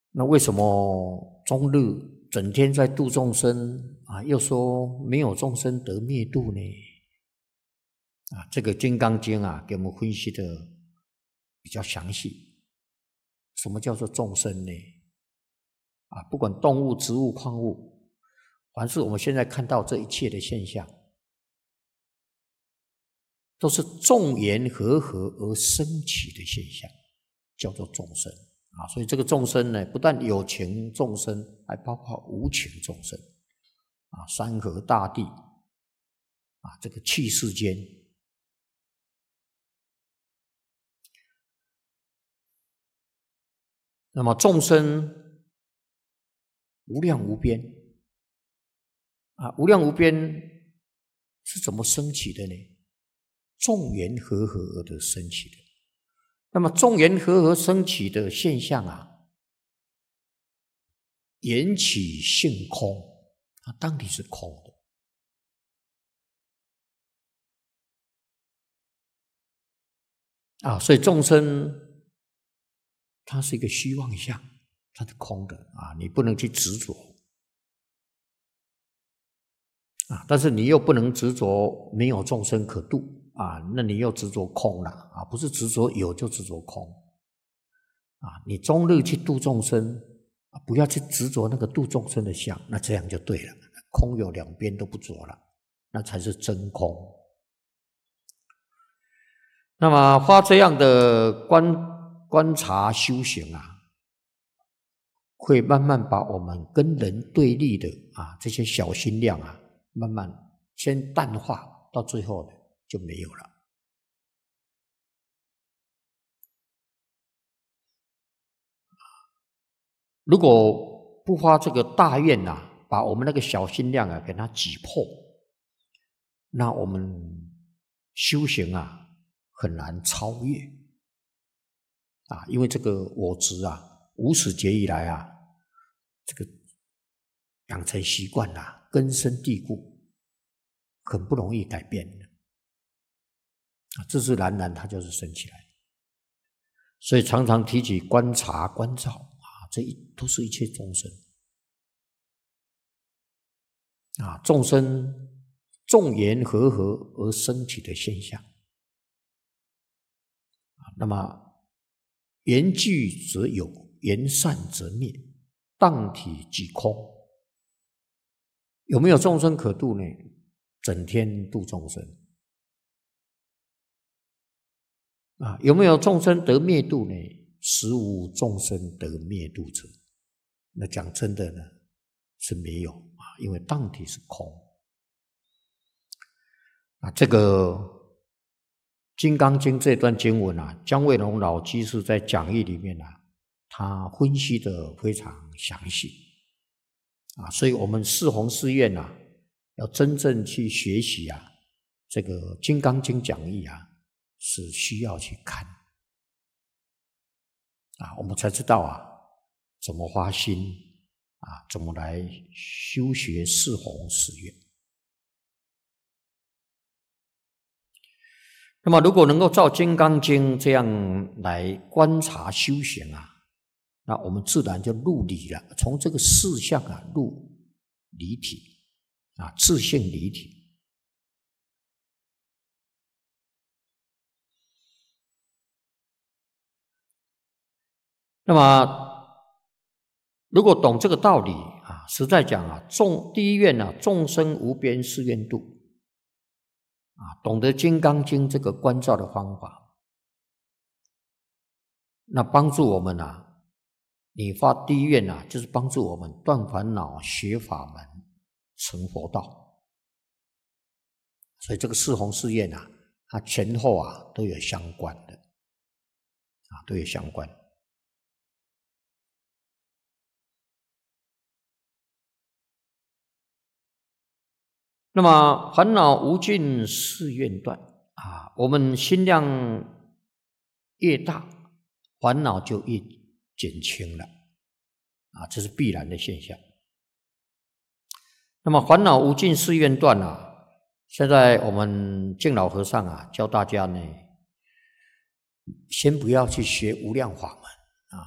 那为什么中日整天在度众生啊，又说没有众生得灭度呢？啊，这个《金刚经》啊，给我们分析的比较详细。什么叫做众生呢？啊，不管动物、植物、矿物，凡是我们现在看到这一切的现象，都是众缘和合而生起的现象，叫做众生啊。所以这个众生呢，不但有情众生，还包括无情众生啊，山河大地啊，这个气世间。那么众生无量无边啊，无量无边是怎么升起的呢？众缘和合而得升起的。那么众缘和合升起的现象啊，缘起性空，它当体是空的啊，所以众生它是一个虚妄相，它是空的啊，你不能去执着啊，但是你又不能执着没有众生可度啊，那你又执着空了啊，不是执着有就执着空啊，你终日去度众生啊，不要去执着那个度众生的相，那这样就对了，空有两边都不着了，那才是真空。那么发这样的观察修行啊，会慢慢把我们跟人对立的啊这些小心量啊，慢慢先淡化，到最后呢就没有了。如果不发这个大愿啊，把我们那个小心量啊给它挤破，那我们修行啊很难超越啊，因为这个我执啊，无始劫以来啊，这个养成习惯啊，根深蒂固，很不容易改变的啊，自自然然它就是升起来。所以常常提起观察、观照啊，都是一切众生啊，众生众缘和合而生起的现象啊。那么缘聚则有，缘散则灭，当体即空。有没有众生可度呢？整天度众生啊。有没有众生得灭度呢？实无众生得灭度者。那讲真的呢，是没有啊，因为当体是空啊。这个《金刚经》这段经文啊，姜维龙老居士在讲义里面啊，他分析的非常详细啊，所以我们四弘誓愿啊，要真正去学习啊，这个《金刚经》讲义啊，是需要去看啊，我们才知道啊，怎么发心啊，怎么来修学四弘誓愿。那么如果能够照《金刚经》这样来观察修行啊，那我们自然就入理了，从这个事相啊入理体啊，自性理体。那么如果懂这个道理啊，实在讲啊，第一愿啊，众生无边誓愿度啊，懂得《金刚经》这个观照的方法，那帮助我们啊，你发第一愿啊，就是帮助我们断烦恼、学法门、成佛道。所以这个四弘誓愿啊，它前后啊都有相关的啊，都有相关。那么烦恼无尽誓愿断啊，我们心量越大，烦恼就越减轻了啊，这是必然的现象。那么烦恼无尽誓愿断啊，现在我们净老和尚啊教大家呢，先不要去学无量法门